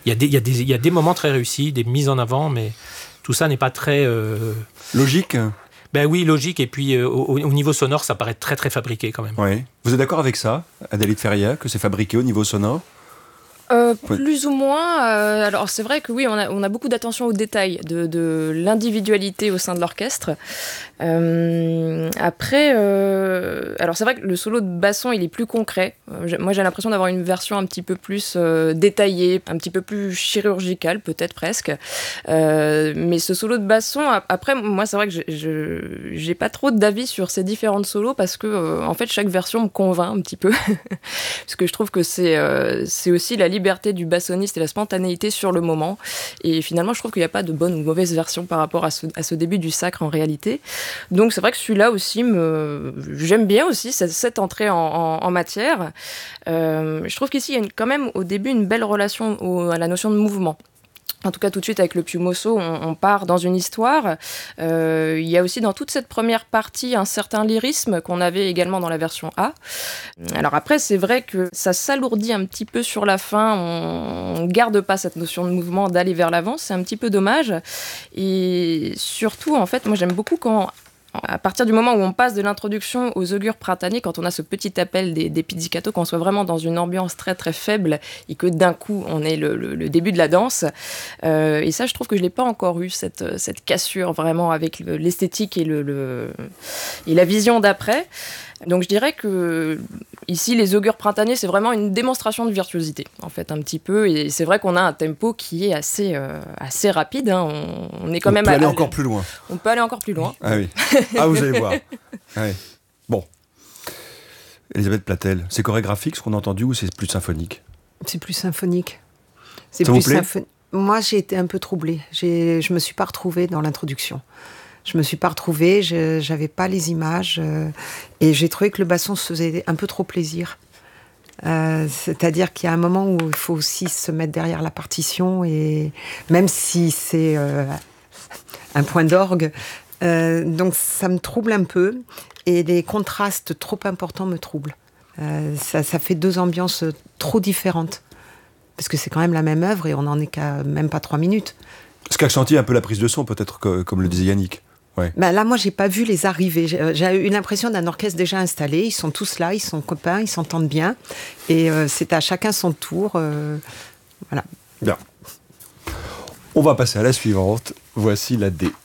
il y a des moments très réussis, des mises en avant, mais tout ça n'est pas très... Logique. Ben oui, logique, et puis au niveau sonore, ça paraît très très fabriqué quand même. Oui. Vous êtes d'accord avec ça, Adélie de Ferrière, que c'est fabriqué au niveau sonore ? Plus ou moins. Alors c'est vrai que oui, on a beaucoup d'attention aux détails, de l'individualité au sein de l'orchestre. Après, alors c'est vrai que le solo de basson, il est plus concret. Moi, j'ai l'impression d'avoir une version un petit peu plus détaillée, un petit peu plus chirurgicale, peut-être presque. Mais ce solo de basson, après, moi, c'est vrai que j'ai pas trop d'avis sur ces différentes solos parce que, en fait, chaque version me convainc un petit peu. Parce que je trouve que c'est aussi la liberté du bassoniste et la spontanéité sur le moment. Et finalement, je trouve qu'il n'y a pas de bonne ou mauvaise version par rapport à ce début du Sacre en réalité. Donc c'est vrai que celui-là aussi, j'aime bien aussi cette entrée en matière. Je trouve qu'ici, il y a quand même au début une belle relation à la notion de mouvement. En tout cas, tout de suite, avec le Piu Mosso, on part dans une histoire. Il y a aussi dans toute cette première partie un certain lyrisme qu'on avait également dans la version A. Alors après, c'est vrai que ça s'alourdit un petit peu sur la fin. On garde pas cette notion de mouvement, d'aller vers l'avant. C'est un petit peu dommage. Et surtout, en fait, moi, j'aime beaucoup quand... À partir du moment où on passe de l'introduction aux augures printaniers, quand on a ce petit appel des pizzicato, qu'on soit vraiment dans une ambiance très très faible et que d'un coup on ait le début de la danse. Et ça, je trouve que je l'ai pas encore eu, cette cassure vraiment avec l'esthétique et la vision d'après. Donc je dirais que ici, les augures printaniers, c'est vraiment une démonstration de virtuosité, en fait, un petit peu. Et c'est vrai qu'on a un tempo qui est assez rapide. Hein. On est quand même... On peut aller encore plus loin. On peut aller encore plus loin. Ah oui. Ah, vous allez voir. Ah oui. Bon. Elisabeth Platel, c'est chorégraphique ce qu'on a entendu ou c'est plus symphonique ? C'est plus symphonique. Ça vous plaît ? Moi, j'ai été un peu troublée. Je me suis pas retrouvée dans l'introduction. Je me suis pas retrouvée, j'avais pas les images et j'ai trouvé que le basson se faisait un peu trop plaisir. C'est-à-dire qu'il y a un moment où il faut aussi se mettre derrière la partition et même si c'est un point d'orgue, donc ça me trouble un peu et les contrastes trop importants me troublent. Ça fait deux ambiances trop différentes parce que c'est quand même la même œuvre et on n'en est qu'à même pas 3 minutes. Ce qu'accentuie un peu la prise de son, peut-être, comme le disait Yannick. Ouais. Ben là, moi, j'ai pas vu les arrivées. J'ai eu l'impression d'un orchestre déjà installé. Ils sont tous là, ils sont copains, ils s'entendent bien. Et c'est à chacun son tour. Voilà. Bien. On va passer à la suivante. Voici la D.